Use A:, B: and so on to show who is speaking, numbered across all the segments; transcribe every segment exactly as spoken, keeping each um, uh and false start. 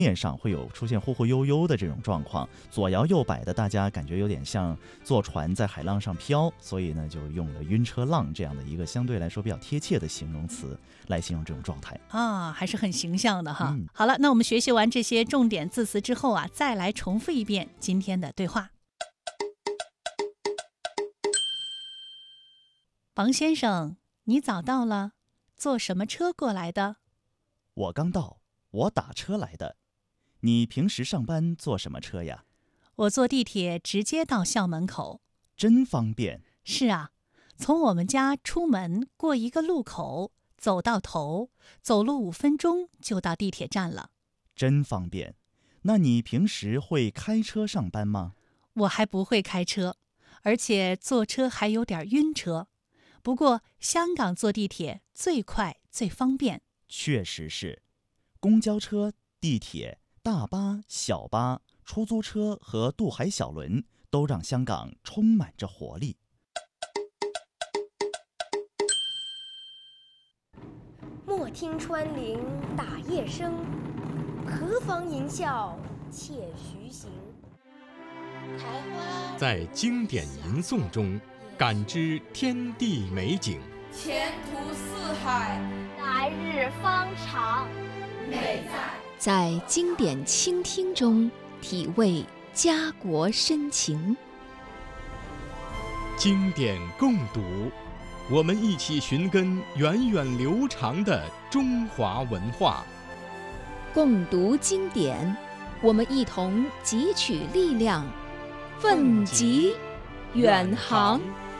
A: 面上会有出现忽忽悠悠的这种状况，左摇右摆的，大家感觉有点像坐船在海浪上飘，所以呢就用了晕车浪这样的一个相对来说比较贴切的形容词来形容这种状态
B: 啊，还是很形象的哈、
A: 嗯、
B: 好了，那我们学习完这些重点字词之后啊，再来重复一遍今天的对话。王先生，你早到了，坐什么车过来的？
A: 我刚到，我打车来的。你平时上班坐什么车呀？
B: 我坐地铁直接到校门口。
A: 真方便。
B: 是啊，从我们家出门过一个路口，走到头，走路五分钟就到地铁站了。
A: 真方便。那你平时会开车上班吗？
B: 我还不会开车，而且坐车还有点晕车。不过香港坐地铁最快最方便。
A: 确实是，公交车、地铁、大巴、小巴、出租车和渡海小轮都让香港充满着活力。
C: 莫听穿林打叶声，何妨吟啸且徐行。
D: 在经典吟诵中感知天地美景，
E: 前途似海，
F: 来日方长。
E: 美在
G: 在经典倾听中体味家国深情。
D: 经典共读，我们一起寻根源远流长的中华文化。
G: 共读经典，我们一同汲取力量，奋楫远航。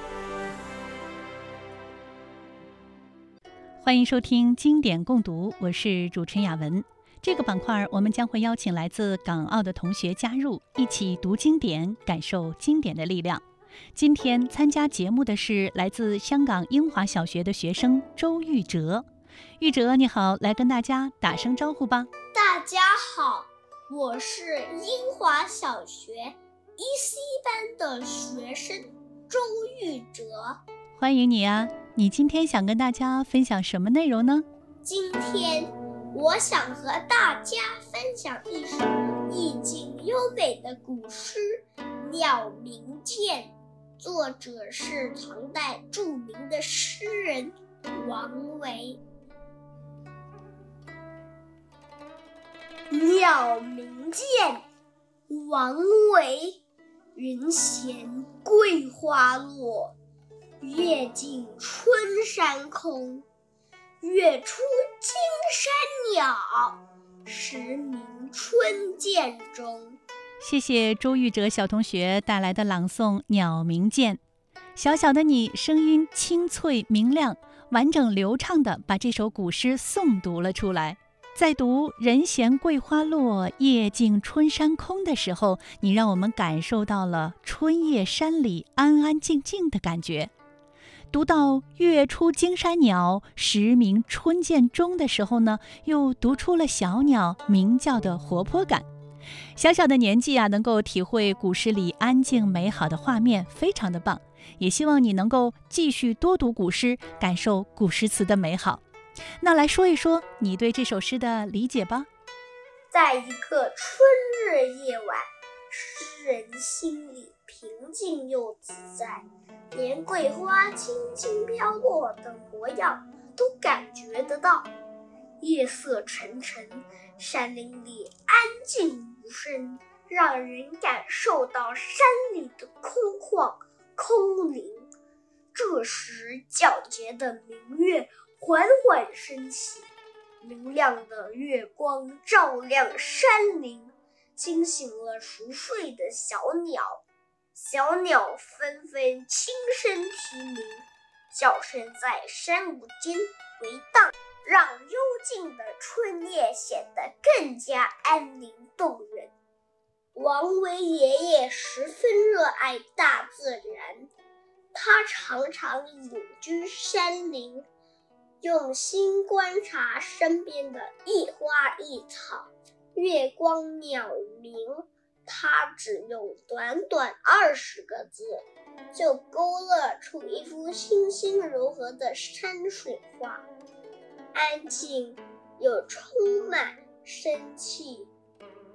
B: 欢迎收听经典共读，我是主持人雅文。这个板块我们将会邀请来自港澳的同学加入，一起读经典，感受经典的力量。今天参加节目的是来自香港英华小学的学生周玉哲。玉哲你好，来跟大家打声招呼吧。
F: 大家好，我是英华小学一 C 班的学生周玉哲。
B: 欢迎你啊，你今天想跟大家分享什么内容呢？
F: 今天我想和大家分享一首意境优美的古诗《鸟鸣涧》，作者是唐代著名的诗人王维。《鸟鸣涧》王维。云闲桂花落，月尽春山空。月出惊山鸟，时鸣春涧中。
B: 谢谢周玉哲小同学带来的朗诵《鸟鸣涧》。小小的你声音清脆明亮，完整流畅地把这首古诗诵读了出来。在读人闲桂花落，夜静春山空的时候，你让我们感受到了春夜山里安安静静的感觉。读到月出惊山鸟，时鸣春涧中的时候呢，又读出了小鸟鸣叫的活泼感。小小的年纪啊，能够体会古诗里安静美好的画面，非常的棒。也希望你能够继续多读古诗，感受古诗词的美好。那来说一说你对这首诗的理解吧。
F: 在一个春日夜晚，诗人心里平静又自在，连桂花轻轻飘落的模样都感觉得到。夜色沉沉，山林里安静无声，让人感受到山里的空旷空灵。这时皎洁的明月缓缓升起，明亮的月光照亮山林，惊醒了熟睡的小鸟。小鸟纷纷轻声啼鸣，叫声在山谷间回荡，让幽静的春夜显得更加安宁动人。王维爷爷十分热爱大自然，他常常隐居山林，用心观察身边的一花一草，月光鸟鸣。他只用短短二十个字，就勾勒出一幅清新柔和的山水画，安静又充满生气。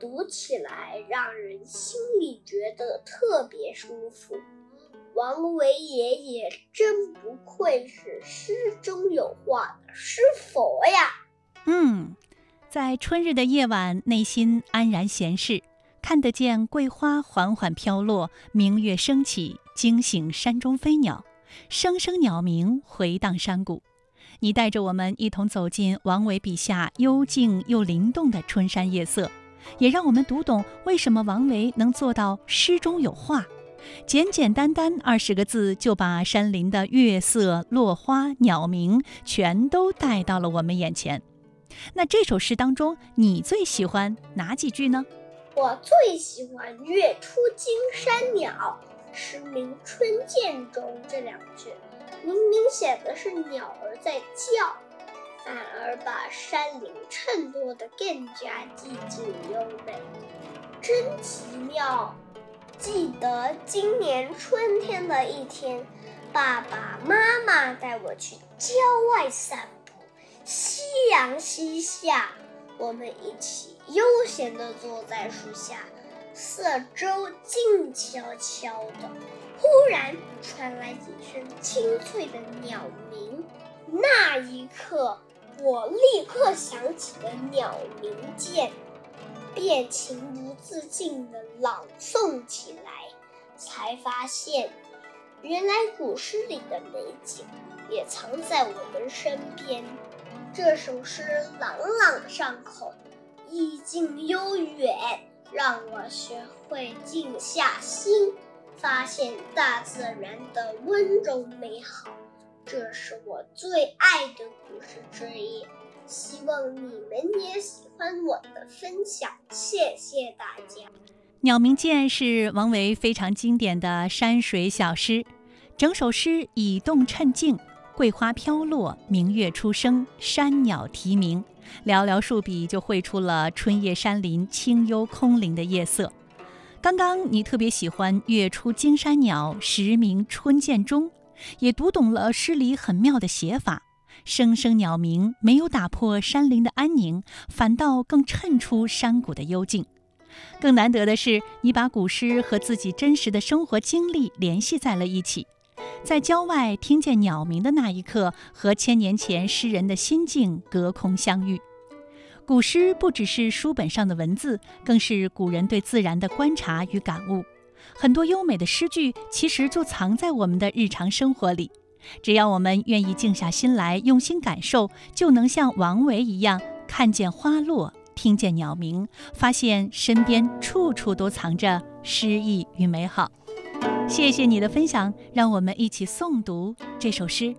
F: 读起来让人心里觉得特别舒服。王维爷爷真不愧是诗中有画的诗佛呀。
B: 嗯，在春日的夜晚，内心安然闲适，看得见桂花缓缓飘落，明月升起，惊醒山中飞鸟，声声鸟鸣回荡山谷。你带着我们一同走进王维笔下幽静又灵动的春山夜色，也让我们读懂为什么王维能做到诗中有画。简简单单二十个字，就把山林的月色、落花、鸟鸣全都带到了我们眼前。那这首诗当中，你最喜欢哪几句呢？
F: 我最喜欢月出惊山鸟，诗名春涧中这两句，明明写的是鸟儿在叫，反而把山林衬托得更加寂静优美，真奇妙。记得今年春天的一天，爸爸妈妈带我去郊外散步，夕阳西下，我们一起悠闲地坐在树下，四周静悄悄的。忽然传来几声清脆的鸟鸣，那一刻我立刻想起了鸟鸣涧，便情不自禁地朗诵起来，才发现原来古诗里的美景也藏在我们身边。这首诗朗朗上口，意境悠远，让我学会静下心，发现大自然的温柔美好。这是我最爱的古诗之一，希望你们也喜欢我的分享，谢谢大家。
B: 鸟鸣涧是王维非常经典的山水小诗，整首诗以动衬静，桂花飘落，明月初升，山鸟啼鸣，寥寥数笔就绘出了春夜山林清幽空灵的夜色。刚刚你特别喜欢月出惊山鸟，时鸣春涧中，也读懂了诗里很妙的写法，声声鸟鸣没有打破山林的安宁，反倒更衬出山谷的幽静。更难得的是，你把古诗和自己真实的生活经历联系在了一起，在郊外听见鸟鸣的那一刻，和千年前诗人的心境隔空相遇。古诗不只是书本上的文字，更是古人对自然的观察与感悟。很多优美的诗句其实就藏在我们的日常生活里，只要我们愿意静下心来，用心感受，就能像王维一样，看见花落，听见鸟鸣，发现身边处处都藏着诗意与美好。谢谢你的分享，让我们一起诵读这首诗。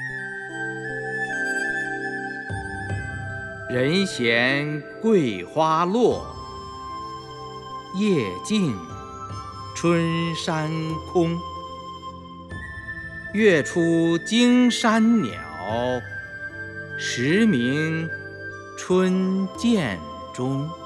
H: 人闲桂花落，夜静春山空。月出惊山鸟，时鸣春涧中。